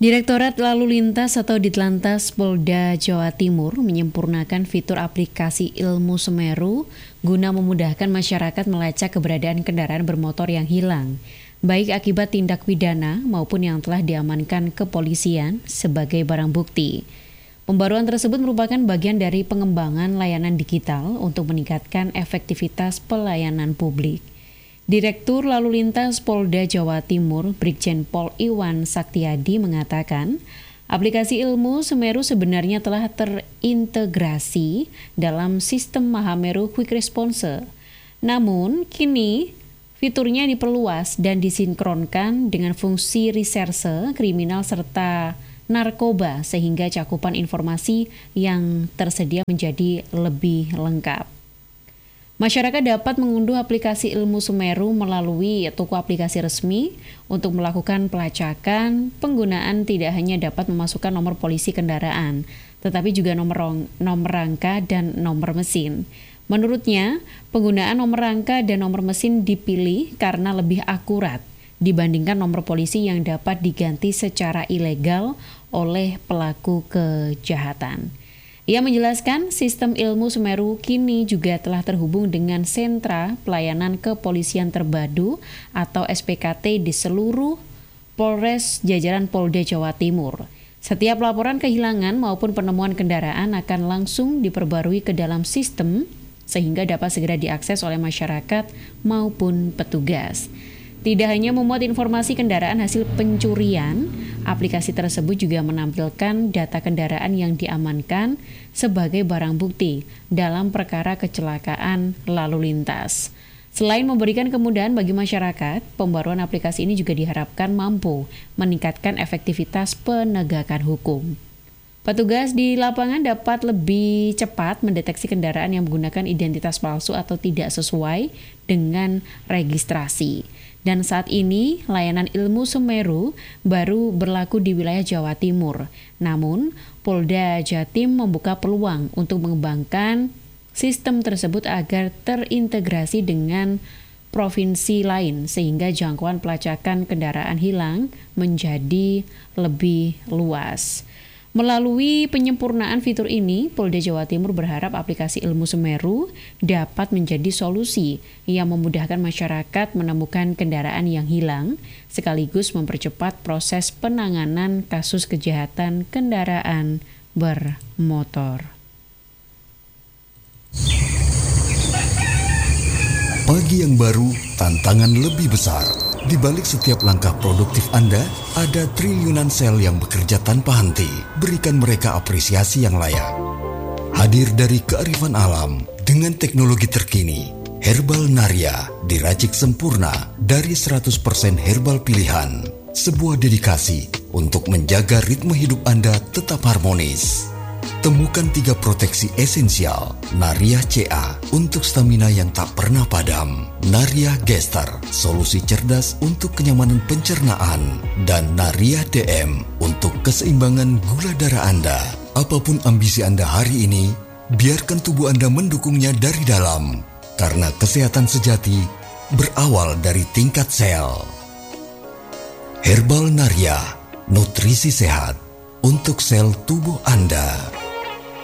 Direktorat Lalu Lintas atau Ditlantas Polda Jawa Timur menyempurnakan fitur aplikasi Ilmu Semeru guna memudahkan masyarakat melacak keberadaan kendaraan bermotor yang hilang, baik akibat tindak pidana maupun yang telah diamankan kepolisian sebagai barang bukti. Pembaruan tersebut merupakan bagian dari pengembangan layanan digital untuk meningkatkan efektivitas pelayanan publik. Direktur Lalu Lintas Polda Jawa Timur, Brigjen Pol Iwan Saktiadi mengatakan, aplikasi Ilmu Semeru sebenarnya telah terintegrasi dalam sistem Mahameru Quick Response. Namun, kini fiturnya diperluas dan disinkronkan dengan fungsi reserse kriminal serta narkoba sehingga cakupan informasi yang tersedia menjadi lebih lengkap. Masyarakat dapat mengunduh aplikasi Ilmu Semeru melalui toko aplikasi resmi untuk melakukan pelacakan. Penggunaan tidak hanya dapat memasukkan nomor polisi kendaraan, tetapi juga nomor rangka dan nomor mesin. Menurutnya, penggunaan nomor rangka dan nomor mesin dipilih karena lebih akurat dibandingkan nomor polisi yang dapat diganti secara ilegal oleh pelaku kejahatan. Ia menjelaskan sistem Ilmu Semeru kini juga telah terhubung dengan sentra pelayanan kepolisian terpadu atau SPKT di seluruh Polres jajaran Polda Jawa Timur. Setiap laporan kehilangan maupun penemuan kendaraan akan langsung diperbarui ke dalam sistem sehingga dapat segera diakses oleh masyarakat maupun petugas. Tidak hanya memuat informasi kendaraan hasil pencurian, aplikasi tersebut juga menampilkan data kendaraan yang diamankan sebagai barang bukti dalam perkara kecelakaan lalu lintas. Selain memberikan kemudahan bagi masyarakat, pembaruan aplikasi ini juga diharapkan mampu meningkatkan efektivitas penegakan hukum. Petugas di lapangan dapat lebih cepat mendeteksi kendaraan yang menggunakan identitas palsu atau tidak sesuai dengan registrasi. Dan saat ini, layanan Ilmu Semeru baru berlaku di wilayah Jawa Timur. Namun, Polda Jatim membuka peluang untuk mengembangkan sistem tersebut agar terintegrasi dengan provinsi lain sehingga jangkauan pelacakan kendaraan hilang menjadi lebih luas. Melalui penyempurnaan fitur ini, Polda Jawa Timur berharap aplikasi Ilmu Semeru dapat menjadi solusi yang memudahkan masyarakat menemukan kendaraan yang hilang, sekaligus mempercepat proses penanganan kasus kejahatan kendaraan bermotor. Pagi yang baru, tantangan lebih besar. Di balik setiap langkah produktif Anda, ada triliunan sel yang bekerja tanpa henti. Berikan mereka apresiasi yang layak. Hadir dari kearifan alam dengan teknologi terkini, Herbal Naria diracik sempurna dari 100% herbal pilihan. Sebuah dedikasi untuk menjaga ritme hidup Anda tetap harmonis. Temukan 3 proteksi esensial Naria CA untuk stamina yang tak pernah padam, Naria Gester, solusi cerdas untuk kenyamanan pencernaan, dan Naria DM untuk keseimbangan gula darah Anda. Apapun ambisi Anda hari ini, biarkan tubuh Anda mendukungnya dari dalam, karena kesehatan sejati berawal dari tingkat sel. Herbal Naria, nutrisi sehat untuk sel tubuh Anda.